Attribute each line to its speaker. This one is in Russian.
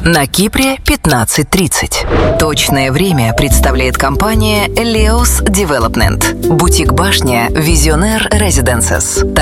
Speaker 1: На Кипре 15:30. Точное время представляет компания Leos Development. Бутик-башня Visionaire Residences.